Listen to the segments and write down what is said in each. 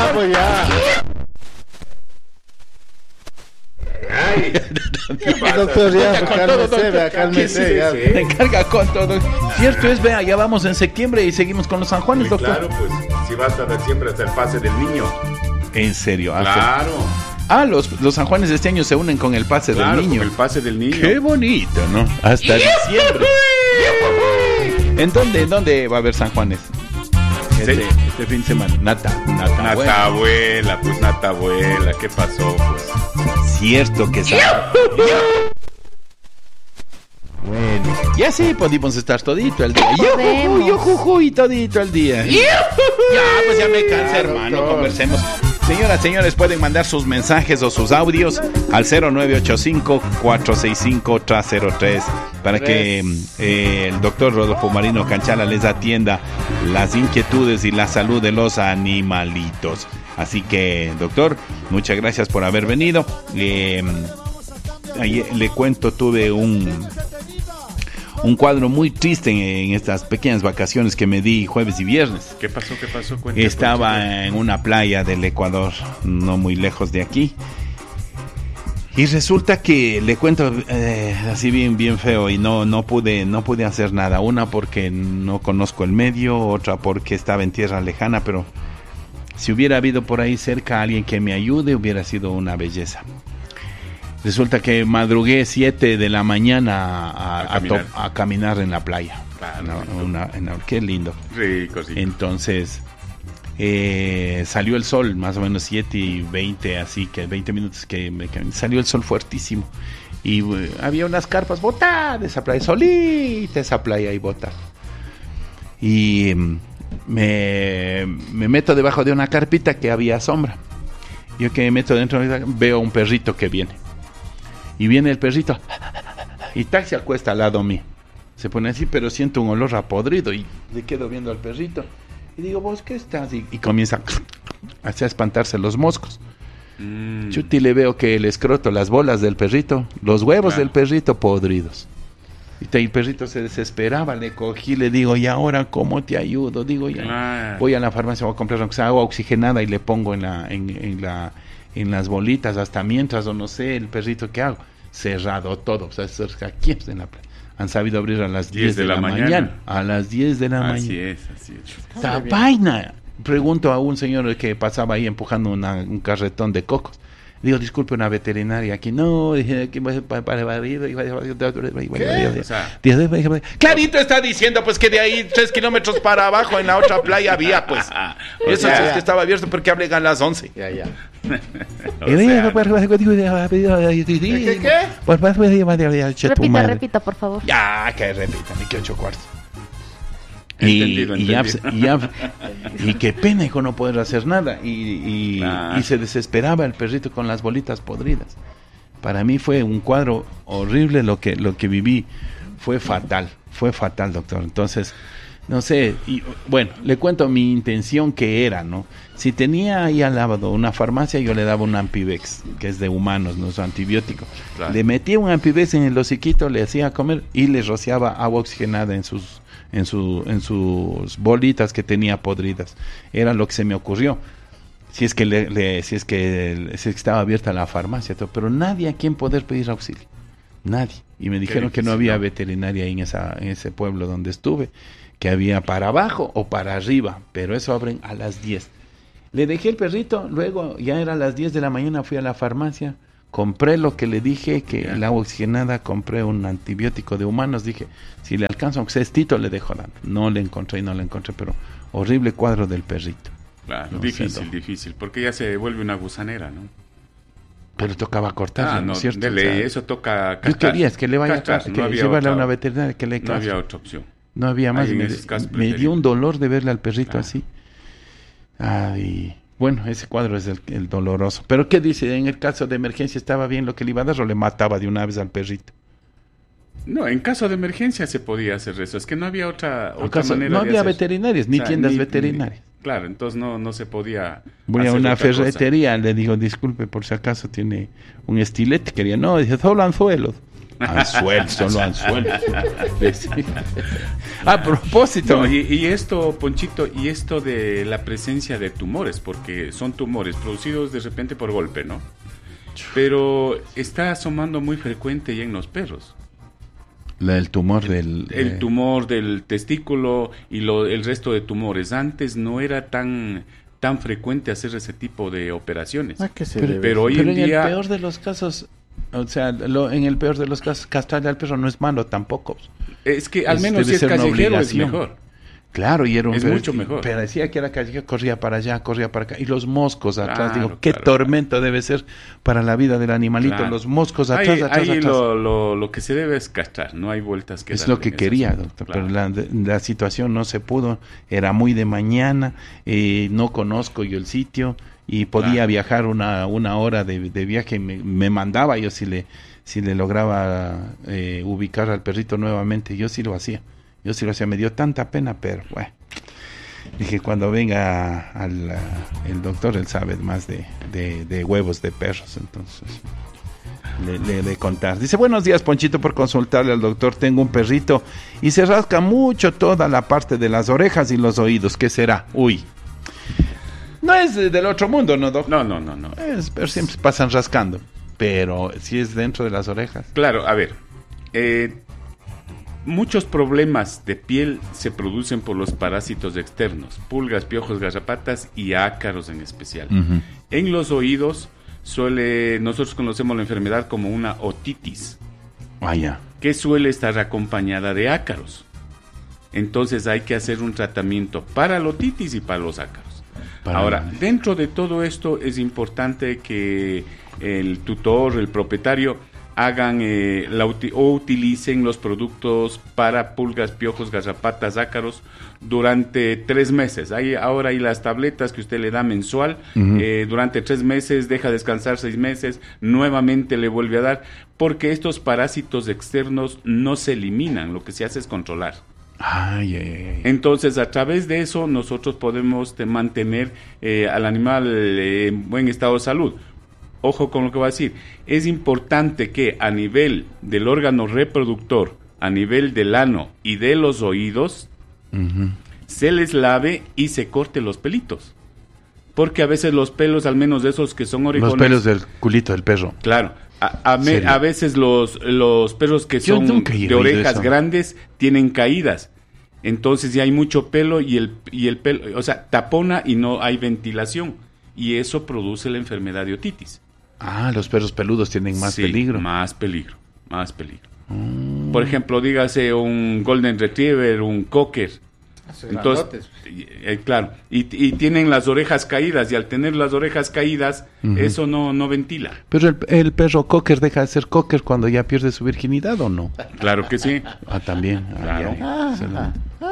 pues ya. Ay, Doctor, ya, con todo, doctor. cálmese, ya. Sí. Me carga con todo. Cierto es, vea, ya vamos en septiembre y seguimos con los San Juanes, doctor. Claro, pues, si va a estar siempre hasta el pase del niño. En serio. Claro. Los San Juanes de este año se unen con el pase Claro, del niño. con el pase del niño. Qué bonito, ¿no? Hasta diciembre. ¿En dónde va a haber San Juanes? Este fin de semana. Natabuela, pues Natabuela, ¿qué pasó? Pues Cierto que sabe. Bueno, ya sí podemos estar todito el día. Y todito el día. Ya, pues ya me cansé, hermano. Doctor. Conversemos. Señoras, señores, pueden mandar sus mensajes o sus audios al 0985-465-303 para que el doctor Rodolfo Marino Canchala les atienda las inquietudes y la salud de los animalitos. Así que, doctor, muchas gracias por haber venido. Le cuento, tuve un cuadro muy triste en estas pequeñas vacaciones que me di jueves y viernes. ¿Qué pasó? Cuéntame. Estaba en una playa del Ecuador, no muy lejos de aquí. Y resulta que le cuento así bien feo y no pude hacer nada. Una porque no conozco el medio, otra porque estaba en tierra lejana, pero si hubiera habido por ahí cerca alguien que me ayude, hubiera sido una belleza. Resulta que madrugué 7 de la mañana a caminar en la playa. Claro. Qué lindo. Rico, sí. Entonces salió el sol, más o menos 7:20, así que 20 minutos que salió el sol fuertísimo. Y había unas carpas botadas de esa playa, solita esa playa y botada. Y me meto debajo de una carpita que había sombra. Yo que me meto dentro, veo un perrito que viene. Y viene el perrito y se acuesta al lado mío. Se pone así, pero siento un olor a podrido y le quedo viendo al perrito. Y digo, ¿vos qué estás? Y comienza a espantarse los moscos. Chuti, le veo que el escroto, las bolas del perrito, los huevos del perrito podridos. Y el perrito se desesperaba, le cogí, le digo, ¿y ahora cómo te ayudo? Digo, ya voy a la farmacia, voy a comprar agua oxigenada y le pongo en las bolitas hasta mientras, o no sé, el perrito, ¿qué hago? Cerrado todo, o sea, aquí en la playa. Han sabido abrir a las 10 de la mañana. A las 10 de la mañana. Así es. ¡Esta vaina! Pregunto a un señor que pasaba ahí empujando un carretón de cocos. Digo, disculpe, una veterinaria aquí. No, dije que clarito está diciendo pues que de ahí 3 kilómetros para abajo en la otra playa había pues. Eso es que estaba abierto porque hablen a las 11. Ya. Repita, por favor. Ya, que repita, ni que 8 cuartos. Entendido. Y qué pena, hijo, no poder hacer nada. Y se desesperaba el perrito con las bolitas podridas. Para mí fue un cuadro horrible lo que viví. Fue fatal, doctor. Entonces, no sé, y bueno, le cuento mi intención que era, ¿no? Si tenía ahí al lado una farmacia, yo le daba un Ampivex, que es de humanos, no es antibiótico. Claro. Le metía un Ampivex en el hociquito, le hacía comer y le rociaba agua oxigenada en sus bolitas que tenía podridas. Era lo que se me ocurrió. Si es que estaba abierta la farmacia, todo, pero nadie a quien poder pedir auxilio. Nadie. Y me dijeron que no había veterinaria ahí en ese pueblo donde estuve, que había para abajo o para arriba, pero eso abren a las 10. Le dejé el perrito, luego ya era las 10 de la mañana, fui a la farmacia, compré lo que le dije, que el agua oxigenada, compré un antibiótico de humanos, dije, si le alcanzo, aunque sea estito, le dejo dando. No le encontré, pero horrible cuadro del perrito. Claro, no difícil, porque ya se vuelve una gusanera, ¿no? Pero tocaba cortar, ¿no es cierto? De ley, eso toca cachar. Yo quería que le vaya a llevarle a una veterinaria que le no había otra opción. No había más, me dio un dolor de verle al perrito así. Ay, bueno, ese cuadro es el doloroso. Pero ¿qué dice? En el caso de emergencia, ¿estaba bien lo que le iba a dar o le mataba de una vez al perrito? No, en caso de emergencia se podía hacer eso. Es que no había otra manera. No había veterinarias, ni tiendas veterinarias. Claro, entonces no se podía. Voy a una ferretería, le digo, disculpe, por si acaso tiene un estilete. Quería, no, dice, solo anzuelos. Anzuel, solo anzuel. A propósito. No, y esto, Ponchito, y esto de la presencia de tumores, porque son tumores producidos de repente por golpe, ¿no? Pero está asomando muy frecuente ya en los perros. El tumor del... El tumor del testículo y el resto de tumores. Antes no era tan frecuente hacer ese tipo de operaciones. Pero hoy en día... en el peor de los casos... O sea, en el peor de los casos, castrarle al perro no es malo tampoco. Es que al menos si es callejero es mejor. Claro, y era un es mucho mejor. Pero decía que era callejero, corría para allá, corría para acá. Y los moscos atrás, digo, qué claro, tormento debe ser para la vida del animalito. Claro. Los moscos atrás, atrás. Lo que se debe es castrar, no hay vueltas que es lo que quería, doctor, claro. Pero la situación no se pudo. Era muy de mañana, no conozco yo el sitio. Y podía viajar una hora de viaje, me mandaba yo si le lograba ubicar al perrito nuevamente, yo sí lo hacía, me dio tanta pena, pero bueno, dije cuando venga el doctor, él sabe más de huevos de perros, entonces le de contar. Dice, buenos días Ponchito, por consultarle al doctor, tengo un perrito y se rasca mucho toda la parte de las orejas y los oídos, ¿qué será? Uy. No es del otro mundo, ¿no, Doc? No. Pero siempre pasan rascando. Pero si es dentro de las orejas. Claro, a ver. Muchos problemas de piel se producen por los parásitos externos. Pulgas, piojos, garrapatas y ácaros en especial. Uh-huh. En los oídos nosotros conocemos la enfermedad como una otitis. Que suele estar acompañada de ácaros. Entonces hay que hacer un tratamiento para la otitis y para los ácaros. Ahora, dentro de todo esto es importante que el tutor, el propietario, hagan o utilicen los productos para pulgas, piojos, garrapatas, ácaros durante 3 meses. Ahora hay las tabletas que usted le da mensual, uh-huh. Durante 3 meses, deja descansar 6 meses, nuevamente le vuelve a dar, porque estos parásitos externos no se eliminan, lo que se hace es controlar. Entonces a través de eso nosotros podemos mantener al animal en buen estado de salud. Ojo con lo que voy a decir, es importante que a nivel del órgano reproductor, a nivel del ano y de los oídos, uh-huh. se les lave y se corte los pelitos, porque a veces los pelos, al menos de esos que son orejones, los pelos del culito del perro, claro, a veces los perros que son de orejas grandes tienen caídas. Entonces ya hay mucho pelo y el pelo, o sea, tapona y no hay ventilación. Y eso produce la enfermedad de otitis. Los perros peludos tienen más peligro. Más peligro. Por ejemplo, dígase un Golden Retriever, un Cocker. Entonces, claro, y tienen las orejas caídas, y al tener las orejas caídas, uh-huh. eso no ventila. Pero el perro Cocker deja de ser Cocker cuando ya pierde su virginidad, ¿o no? Claro que sí. También. Claro.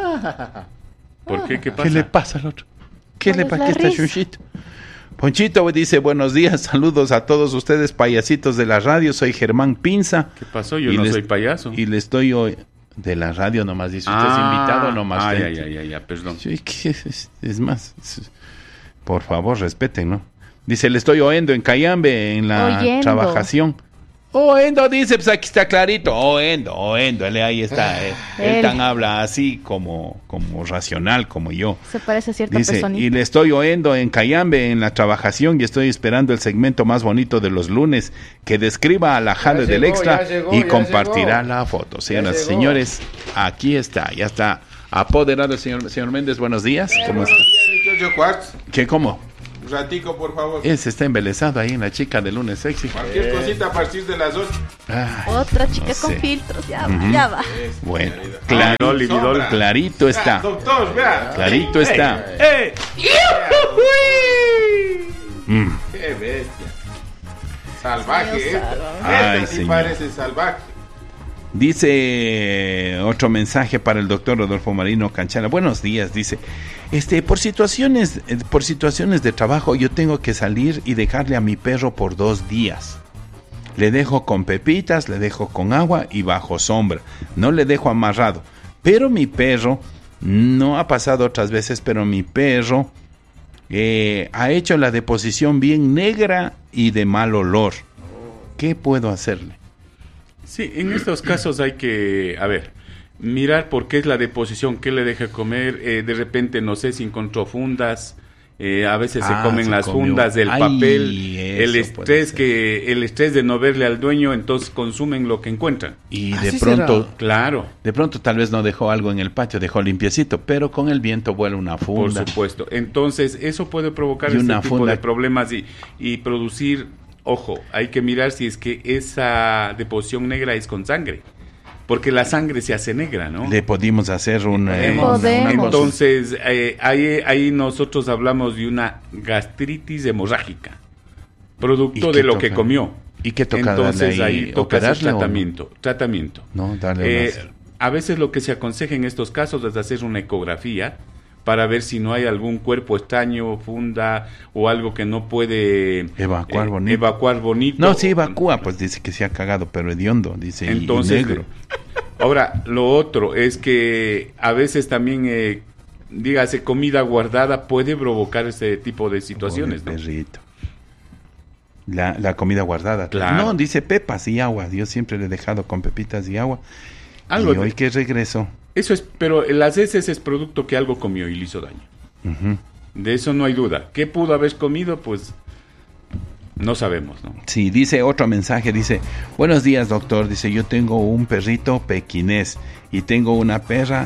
¿Por qué? ¿Qué pasa? ¿Qué le pasa al otro? ¿Qué le pasa? ¿Qué está Chuchito? Ponchito dice, buenos días, saludos a todos ustedes, payasitos de la radio, soy Germán Pinza. ¿Qué pasó? Yo no soy payaso. Y le estoy hoy... De la radio nomás, dice usted es invitado nomás. Ya, perdón. Sí, es más, por favor, respeten, ¿no? Dice, le estoy oyendo en Cayambe, en la trabajación. Oendo, dice, pues aquí está clarito. Oendo, él ahí está. Él tan habla así como racional, como yo. Se parece a cierta dice, personita. y le estoy oyendo en Cayambe, en la trabajación, y estoy esperando el segmento más bonito de los lunes, que describa a la jale del extra y compartirá la foto. Señoras y señores, aquí está, ya está apoderado el señor Méndez. Buenos días. ¿Cómo está? ¿Qué, cómo? Un ratico, por favor. Se está embelesado ahí en la chica de lunes sexy. Cualquier cosita a partir de las 8. Otra chica con filtros, ya va. Bueno, clarito está. Doctor, vea. Clarito está. ¡Qué bestia! Salvaje, sí parece salvaje. Dice otro mensaje para el doctor Rodolfo Marino Canchala. Buenos días, dice. Por situaciones de trabajo yo tengo que salir y dejarle a mi perro por 2 días. Le dejo con pepitas, le dejo con agua y bajo sombra. No le dejo amarrado. Pero mi perro, no ha pasado otras veces, pero mi perro ha hecho la deposición bien negra y de mal olor. ¿Qué puedo hacerle? Sí, en estos casos hay que, mirar por qué es la deposición, qué le deja comer, de repente no sé si encontró fundas, a veces se comen las fundas del papel, el estrés de no verle al dueño, entonces consumen lo que encuentran. Y de pronto, claro, de pronto tal vez no dejó algo en el patio, dejó limpiecito, pero con el viento vuela una funda. Por supuesto, entonces eso puede provocar este tipo de problemas y producir, ojo, hay que mirar si es que esa deposición negra es con sangre. Porque la sangre se hace negra, ¿no? Le pudimos hacer Entonces, ahí nosotros hablamos de una gastritis hemorrágica, producto de lo que comió. ¿Y qué toca? Entonces, ahí toca hacer tratamiento. No, darle a veces lo que se aconseja en estos casos es hacer una ecografía para ver si no hay algún cuerpo extraño, funda o algo que no puede evacuar bonito. No, sí evacúa, pues dice que se ha cagado, pero hediondo, dice, entonces, y negro. Ahora, lo otro es que a veces también, dígase, comida guardada puede provocar ese tipo de situaciones, ¿no? Perrito. La comida guardada. Claro. No, dice pepas y agua. Yo siempre le he dejado con pepitas y agua. Algo y hoy que regreso. Eso es, pero las heces es producto que algo comió y le hizo daño. Uh-huh. De eso no hay duda. ¿Qué pudo haber comido? Pues no sabemos, ¿no? Sí, dice otro mensaje, dice, buenos días, doctor, dice, yo tengo un perrito pequinés y tengo una perra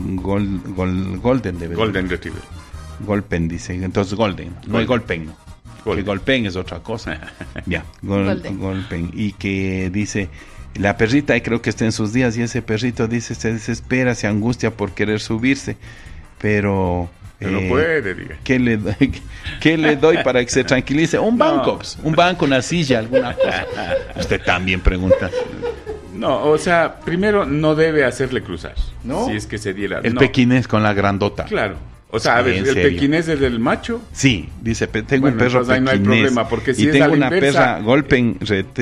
golden Retriever. Golpen, dice, entonces golden. No hay golpen, ¿no? Que golpen es otra cosa. Ya, golpen. Y que dice, la perrita, y creo que está en sus días, y ese perrito dice, se desespera, se angustia por querer subirse, pero no puede, diga. ¿Qué le doy para que se tranquilice? Un banco, una silla, alguna cosa. Usted también pregunta. No, o sea, primero no debe hacerle cruzar, ¿no? Si es que se diera. El pequinés con la grandota. Claro. O sea, a ver, ¿el pequinés es del macho? Sí, dice, tengo un perro pequinés. Ahí no hay problema, porque si y es tengo una perra golpen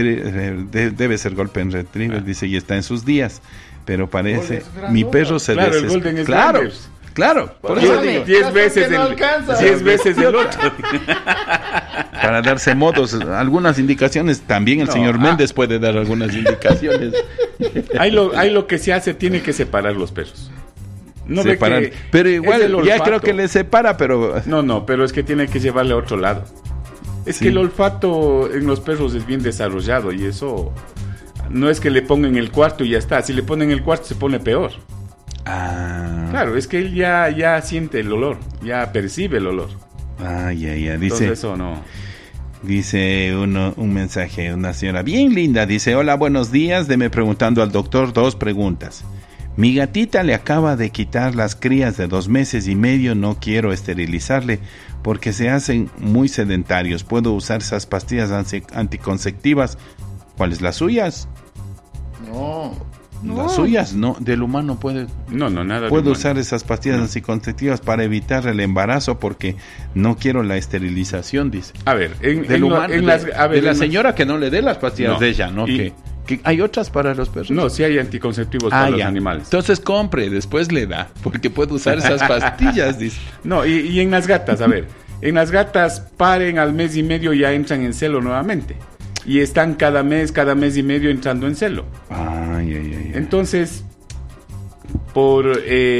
debe ser golpen retriever, dice, y está en sus días, pero parece, mi perro se desespera. Claro, el golden es Claro, por eso digo, 10 veces el otro. Para darse modos, algunas indicaciones, también el señor Méndez puede dar algunas indicaciones. Ahí lo que se hace, tiene que separar los perros. No separar, ve que pero igual ya creo que le separa, pero no, pero es que tiene que llevarle a otro lado. Es que el olfato en los perros es bien desarrollado y eso no es que le pongan en el cuarto y ya está. Si le ponen en el cuarto se pone peor. Claro, es que él ya siente el olor, ya percibe el olor. Ya. Dice, entonces eso no. Dice un mensaje, una señora bien linda, dice, hola, buenos días, deme preguntando al doctor 2 preguntas. Mi gatita le acaba de quitar las crías de 2 meses y medio, no quiero esterilizarle porque se hacen muy sedentarios. ¿Puedo usar esas pastillas anticonceptivas? ¿Cuáles? ¿Las suyas? No. Las suyas, no, del humano puede. No, nada. Puedo usar esas pastillas anticonceptivas para evitar el embarazo porque no quiero la esterilización, dice. A ver, de la señora que no le dé las pastillas de ella, ¿no? Que hay otras para los perros. No, sí hay anticonceptivos para los animales. Entonces compre, después le da, porque puede usar esas pastillas, dice. No, y en las gatas, a ver, en las gatas paren al mes y medio y ya entran en celo nuevamente. Y están cada mes y medio entrando en celo. Entonces, por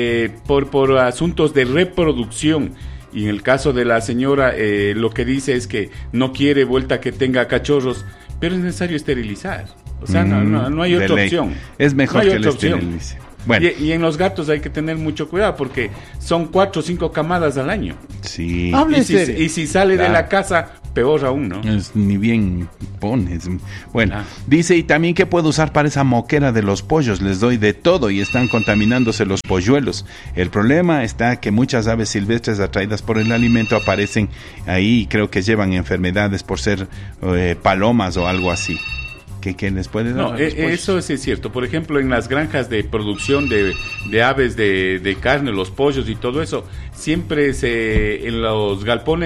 asuntos de reproducción, y en el caso de la señora, lo que dice es que no quiere vuelta que tenga cachorros, pero es necesario esterilizar. O sea, no hay otra opción. Es mejor que le esterilice. Bueno. Y en los gatos hay que tener mucho cuidado porque son 4 o 5 camadas al año. Sí. Y si sale de la casa, peor aún, ¿no? Ni bien pones. Bueno, dice, y también que puedo usar para esa moquera de los pollos. Les doy de todo y están contaminándose los polluelos. El problema está que muchas aves silvestres atraídas por el alimento aparecen ahí y creo que llevan enfermedades por ser palomas o algo así. ¿Qué les puede dar? No, eso sí es cierto. Por ejemplo, en las granjas de producción de aves de carne, los pollos y todo eso, siempre en los galpones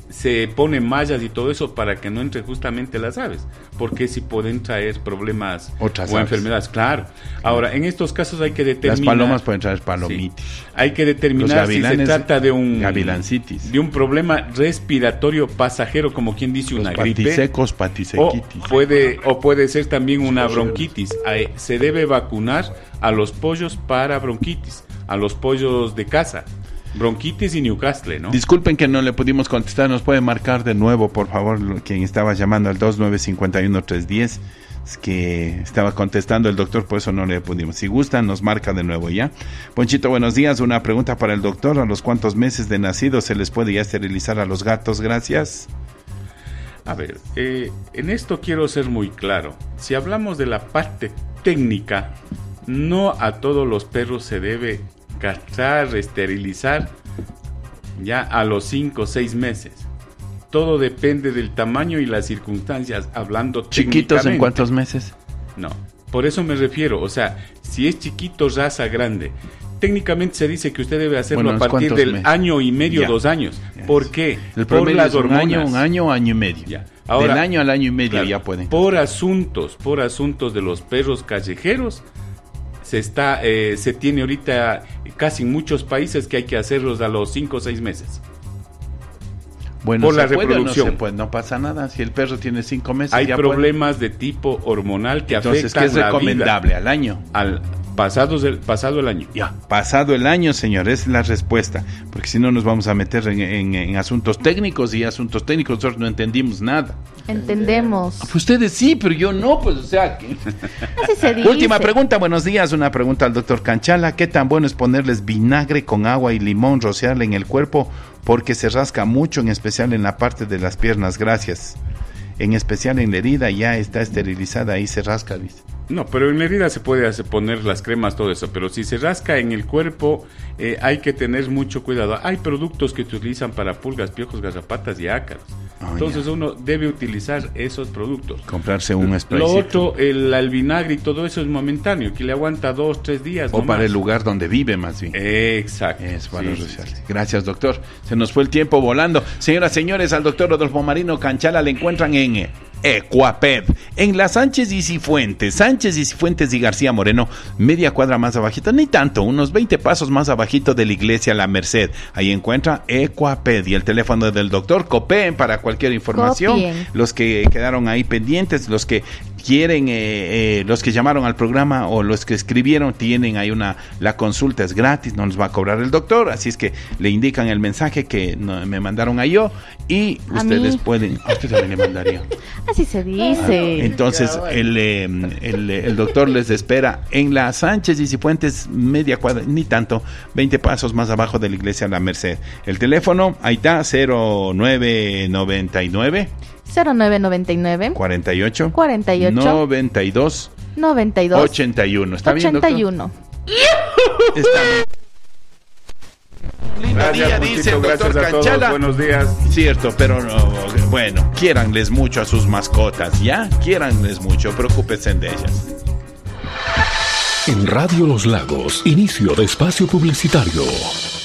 se ponen mallas y todo eso para que no entre justamente las aves, porque si pueden traer problemas otras o aves. Enfermedades, claro. Ahora, en estos casos hay que determinar... Las palomas pueden traer palomitis. Sí, hay que determinar si se trata de un... gavilancitis. De un problema respiratorio pasajero, como quien dice una gripe. Patisecos, patisequitis. O puede ser también una bronquitis. Se debe vacunar a los pollos para bronquitis, a los pollos de casa. Bronquitis y Newcastle, ¿no? Disculpen que no le pudimos contestar, nos puede marcar de nuevo, por favor, quien estaba llamando al 2951-310, es que estaba contestando el doctor, por eso no le pudimos. Si gustan, nos marca de nuevo, ¿ya? Ponchito, buenos días, una pregunta para el doctor, ¿a los cuántos meses de nacido se les puede ya esterilizar a los gatos? Gracias. A ver, en esto quiero ser muy claro. Si hablamos de la parte técnica, no a todos los perros se debe castrar, esterilizar ya a los 5 o 6 meses. Todo depende del tamaño y las circunstancias, hablando ¿Chiquitos en cuántos meses? No, por eso me refiero, o sea, si es chiquito, raza grande, técnicamente se dice que usted debe hacerlo a partir del año y medio, 2 años. ¿Por qué? El promedio es un año y medio. Ya. Ahora, del año al año y medio, claro, ya pueden. Por asuntos de los perros callejeros, se tiene ahorita casi en muchos países que hay que hacerlos a los 5 o 6 meses. Bueno, por la reproducción. No se puede, no pasa nada. Si el perro tiene 5 meses, hay problemas de tipo hormonal que afectan la vida. Entonces, ¿qué es recomendable al año? Pasado el año. Ya, pasado el año, señor, es la respuesta. Porque si no nos vamos a meter en asuntos técnicos, y asuntos técnicos nosotros no entendimos nada. Entendemos. Pues ustedes sí, pero yo no, pues, o sea... que... Así se dice. Última pregunta, buenos días, una pregunta al doctor Canchala. ¿Qué tan bueno es ponerles vinagre con agua y limón, rociarle en el cuerpo? Porque se rasca mucho, en especial en la parte de las piernas, gracias. En especial en la herida, ya está esterilizada, ahí se rasca, dice. No, pero en la herida se puede poner las cremas, todo eso, pero si se rasca en el cuerpo, hay que tener mucho cuidado. Hay productos que se utilizan para pulgas, piojos, garrapatas y ácaros. Entonces uno debe utilizar esos productos. Comprarse un spray. Lo otro, el vinagre y todo eso es momentáneo, que le aguanta 2, 3 días. O para el lugar donde vive, más bien. Exacto. Es para sí. Gracias, doctor. Se nos fue el tiempo volando. Señoras, señores, al doctor Rodolfo Marino Canchala le encuentran en Ecuaped, en la Sánchez y Cifuentes y García Moreno, media cuadra más abajito, ni tanto, unos 20 pasos más abajito de la iglesia La Merced. Ahí encuentra Ecuaped y el teléfono del doctor. Copien para cualquier información. Copien. Los que quedaron ahí pendientes, los que quieren, los que llamaron al programa o los que escribieron, tienen ahí la consulta es gratis, no les va a cobrar el doctor, así es que le indican el mensaje que me mandaron a yo y ustedes pueden, a usted también le mandaría. Así se dice. Entonces el doctor les espera en la Sánchez y Cifuentes, media cuadra, ni tanto, 20 pasos más abajo de la iglesia La Merced. El teléfono, ahí está, 0999 48 92 81. ¿Está 81. Bien, doctor? Está bien. Gracias, día, dice el doctor Canchala. Buenos días. Cierto, pero no, bueno, quiéranles mucho a sus mascotas, ¿ya? Quiéranles mucho, preocúpense de ellas. En Radio Los Lagos, inicio de espacio publicitario.